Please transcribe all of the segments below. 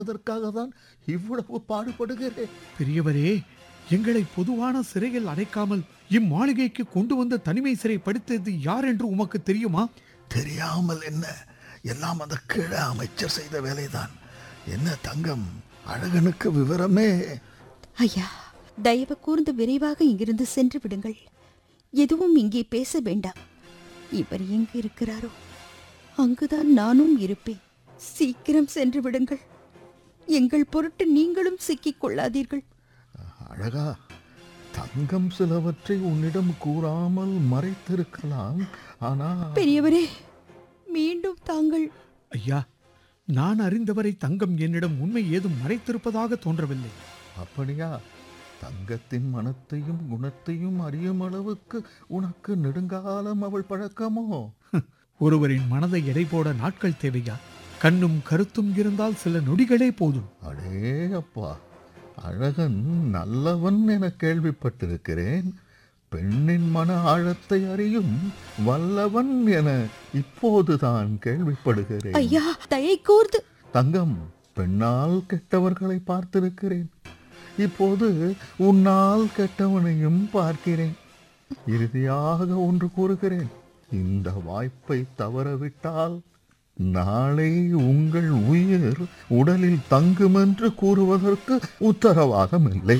அதற்காக தான் இவ்வளவு பாடுபடுகிறேன். பெரியவரே, எங்களை பொதுவான சிறையில் அடைக்காமல் இம்மாளிகைக்கு கொண்டு வந்து தனிமை சிறைப்படுத்தியது யார் என்று உமக்கு தெரியுமா? தெரியாமல் என்ன, எல்லாம் அந்த கீழே அமைச்சர் செய்த வேலைதான். என்ன தங்கம், அழகனுக்கு விவரமே? ஐயா, தயவு கூர்ந்து விரைவாக இங்கிருந்து சென்று விடுங்கள். எதுவும் இங்கே பேச வேண்டாம். இவர் எங்கு இருக்கிறாரோ அங்குதான் நானும் இருப்பேன். சீக்கிரம் சென்று விடுங்கள். எங்கள் பொருட்டு நீங்களும் சிக்கிக் கொள்ளாதீர்கள். அழகா, தங்கம் சிலவற்றை உன்னிடம் கூறாமல் மறைத்திருக்கலாம். ஆனால் பெரியவரே, மீண்டும் தாங்கள்... ஐயா, நான் அறிந்தவரை தங்கம் என்னிடம் உண்மை ஏதும் மறைத்திருப்பதாக தோன்றவில்லை. அப்படியா? தங்கத்தின் மனத்தையும் குணத்தையும் அறியும் அளவுக்கு உனக்கு நெடுங்காலம் அவள் பழக்கமோ? ஒருவரின் மனதை எடை போட நாட்கள் தேவையா? கண்ணும் கருத்தும் இருந்தால் சில நொடிகளே போதும். அடே அப்பா, அழகன் நல்லவன் என கேள்விப்பட்டிருக்கிறேன். பெண்ணின் மன ஆழத்தை அறியும் வல்லவன் என இப்போதுதான் கேள்விப்படுகிறேன். ஐயா, தயை கூர்ந்து... தங்கம், பெண்ணால் கெட்டவர்களை பார்த்திருக்கிறேன். இப்போது உன்னால் கெட்டவனையும் பார்க்கிறேன். இறுதியாக ஒன்று கூறுகிறேன், இந்த வாய்ப்பை தவறவிட்டால் நாளை உங்கள் உயிர் உடலில் தங்கும் என்று கூறுவதற்கு உத்தரவாதம் இல்லை.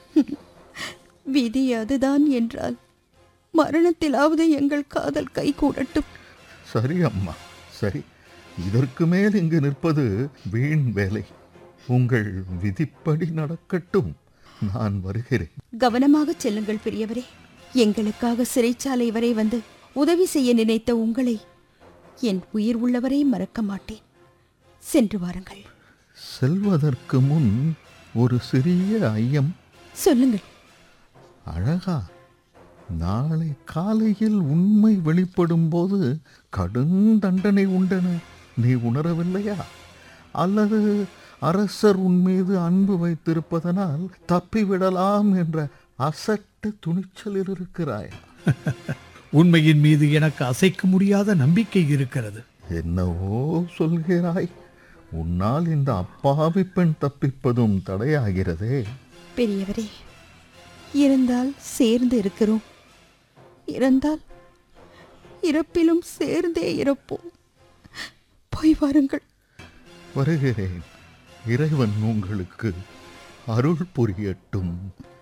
விதி அதுதான் என்றால் மரணத்திலாவது எங்கள் காதல் கை கூடட்டும். சரி அம்மா, சரி. இதற்கு மேல் இங்கு நிற்பது வீண் வேலை. உங்கள் விதிப்படி நடக்கட்டும். நான் வருகிறேன். கவனமாக செல்லுங்கள் பெரியவரே. எங்களுக்காக சிறைச்சாலை வரை வந்து உதவி செய்ய நினைத்த உங்களை என் உயிர் உள்ளவரை மறக்க மாட்டேன். சென்று வாருங்கள். செல்வதற்கு முன் ஒரு சிறிய ஐயம். சொல்லுங்கள். அழகா, நாளை காலையில் உண்மை வெளிப்படும் போது கடும் தண்டனை உண்டென நீ உணரவில்லையா? அல்லது அரசர் உன் மீது அன்பு வைத்திருப்பதனால் தப்பிவிடலாம் என்ற அசட்டு துணிச்சலில் இருக்கிறாயா? உண்மையின் மீது எனக்கு அசைக்க முடியாத நம்பிக்கை இருக்கிறது. என்னவோ சொல்கிறாய். உன்னால் இந்த அப்பாவி பெண் தப்பிப்பதும் தடையாகிறதே. பெரியவரே, இருந்தால் சேர்ந்து இருக்கிறோம். இறந்தால் இறப்பிலும் சேர்ந்தே இறப்போம். போய் வாருங்கள். வருகிறேன். இறைவன் உங்களுக்கு அருள் புரியட்டும்.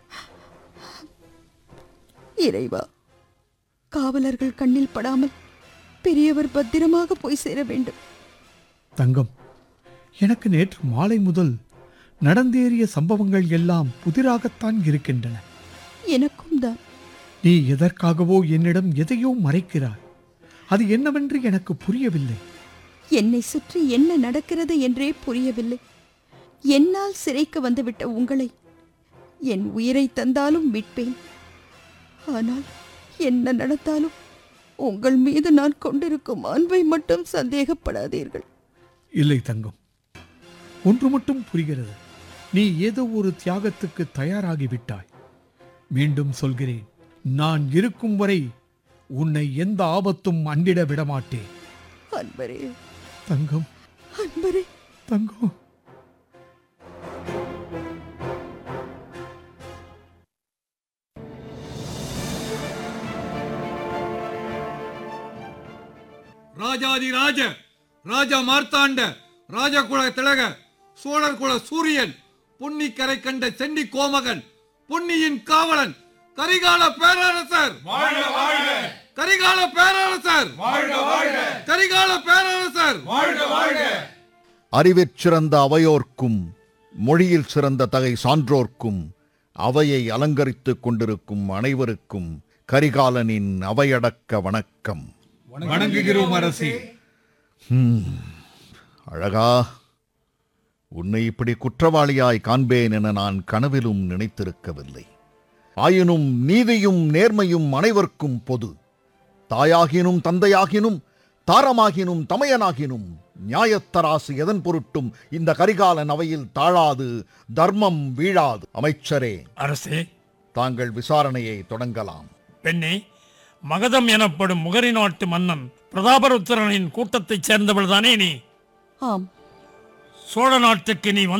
இறைவா, காவலர்கள் கண்ணில் படாமல் பெரியவர் பத்திரமாக போய் சேர வேண்டும். தங்கம், எனக்கு நேற்று மாலை முதல் நடந்தேறிய சம்பவங்கள் எல்லாம் புதிராகத்தான் இருக்கின்றன. எனக்கும் தான். நீ எதற்காகவோ என்னிடம் எதையோ மறைக்கிறாய். அது என்னவென்று எனக்கு புரியவில்லை. என்னை சுற்றி என்ன நடக்கிறது என்றே புரியவில்லை. என்னால் சிறைக்கு வந்துவிட்ட உங்களை என் உயிரை தந்தாலும் மீட்பேன். ஆனால் என்ன நடந்தாலும் உங்கள் மீது நான் கொண்டிருக்கும் அன்பை மட்டும் சந்தேகப்படாதீர்கள். இல்லை தங்கம், ஒன்று மட்டும் புரிகிறது. நீ ஏதோ ஒரு தியாகத்துக்கு தயாராகிவிட்டாய். மீண்டும் சொல்கிறேன், நான் இருக்கும் வரை உன்னை எந்த ஆபத்தும் அண்டிட விடமாட்டேன். அன்பரே, தங்கம், அன்பரே, தங்கம். ராஜாதி ராஜ ராஜா மார்த்தாண்ட ராஜகுல திலக சோழர் குல சூரியன் பொன்னிக்கரை கண்ட செண்டி கோமகன் பொன்னியின் காவலன் கரிகால பேரரசர் வாழ்க வாழ்க! கரிகால பேரரசர் வாழ்க வாழ்க! கரிகால பேரரசர் வாழ்க வாழ்க! அறிவிற் சிறந்த அவையோர்க்கும் மொழியில் சிறந்த தகை சான்றோர்க்கும் அவையை அலங்கரித்துக் கொண்டிருக்கும் அனைவருக்கும் கரிகாலனின் அவையடக்க வணக்கம். வணங்குகிறோம் அரசே. அழகா, உன்னை இப்படி குற்றவாளியாய் காண்பேன் என நான் கனவிலும் நினைத்திருக்கவில்லை. ஆயினும் நீதியும் நேர்மையும் அனைவருக்கும் பொது. தாயாகினும் தந்தையாகினும் தாரமாகினும் தமையனாகினும் நியாயத்தராசு எதன் பொருட்டும் இந்த கரிகாலன் அவையில் தாழாது, தர்மம் வீழாது. அமைச்சரே, அரசே, தாங்கள் விசாரணையை தொடங்கலாம். பெண்ணே, மகதம் எனப்படும் முகரி நாட்டு மன்னன் பிரதாபருத்திரனின் கூட்டத்தைச் சேர்ந்தவள் தானே நீ? ஆம். சோழ நாட்டுக்கு நீ